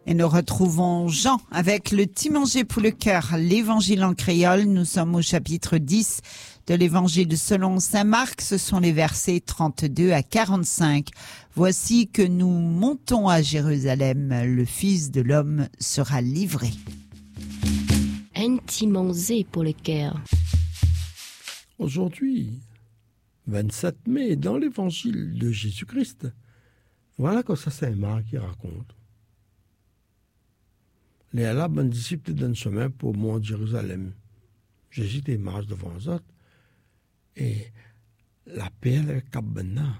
Et nous retrouvons Jean avec le petit manger pour le cœur, l'évangile en créole. Nous sommes au chapitre 10 de l'évangile selon saint Marc. Ce sont les versets 32 à 45. Voici que nous montons à Jérusalem. Le Fils de l'homme sera livré. Un petit manger pour le cœur. Aujourd'hui, 27 mai, dans l'évangile de Jésus-Christ, voilà que ça c'est Marc qui raconte. Les là, bon disciples d'un chemin pour le mont Jérusalem. Jésus était marche devant eux autres et la paix avec Kabana.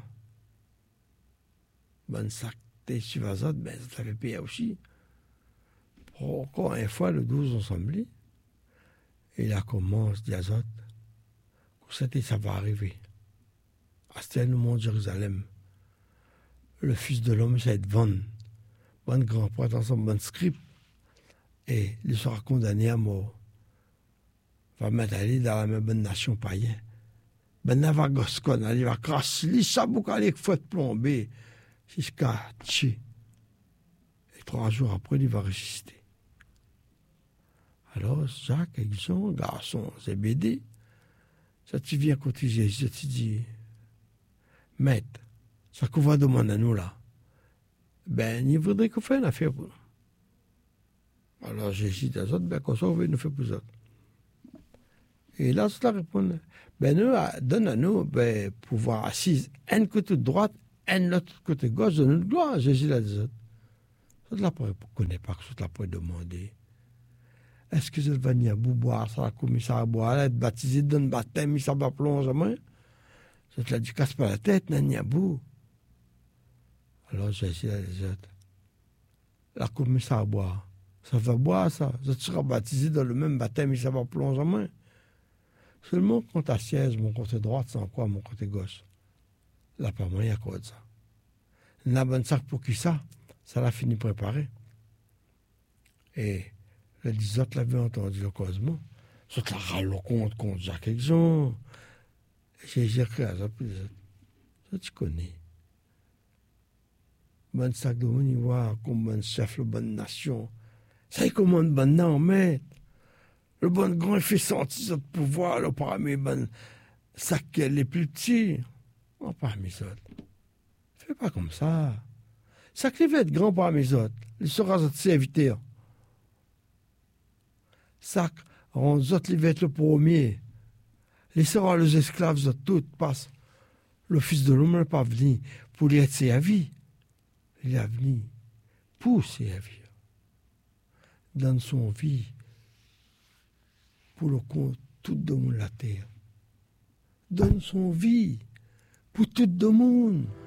Bon sac de sur eux autres, ben ça fait paix aussi. Encore une fois, le 12 ensemble, et là commence des autres. Ça va arriver. C'était le mont Jérusalem. Le Fils de l'homme, ça va être vendu. Bon grand prêtre ensemble, bon script. Et il sera condamné à mort. Va mettre aller dans la même bonne nation païenne. Ben va goscon, il va crasser, il sait beaucoup aller faut plomber jusqu'à tuer. Et 3 jours après, il va résister. Alors, Jacques et Jean, garçon, Zébédée, ça tu viens côté Jésus, tu dis, Maître, ça qu'on va demander à nous là, ben, il voudrait qu'on fasse une affaire pour nous. Alors Jésus dit aux autres, ben, comme ça, on veut nous faire pour eux autres. Et là, cela répond, ben, nous, donne à nous, ben, pouvoir assis, un côté droite, un autre côté gauche de notre gloire. Jésus l'a dit aux autres. Ça, là, ne connaît pas que ça, là, pour demander. Est-ce que ça va venir boire, ça va commis ça à boire, être baptisé dans le baptême, ça va plonger à main? Ça te l'a dit, casse pas la tête, n'a ni à bout. Alors Jésus a dit aux autres, la commis ça à boire. Ça va boire, ça. Ça sera baptisé dans le même baptême, ça va plonger en main. Seulement, quand tu assièges, mon côté droit, c'est quoi, mon côté gauche? Là, pas moyen à cause de ça. La bonne sac pour qui ça? Ça l'a fini préparé. Et les autres l'avaient entendu le causement. Ça te l'a râlé contre Jacques et Jean. J'ai écrit à ça, puis ça, tu connais. Bon sac de monde, il voit comme bon chef, le bonne nation. Ça y commande bon nom, maître. Le bon grand, il fait sentir son pouvoir, le parmi bon sac les plus petits. Oh, parmi les autres. Fais pas comme ça. Ça qui va être grand parmi les autres. Il sera notre serviteur. Ça, on autres, il va être le premier. Les sera les esclaves de toutes passent. Le Fils de l'homme n'est pas venu pour lui être servi. Il est venu pour servir. Dans son vie, pour le compte tout le monde la terre. Donne son vie pour tout le monde.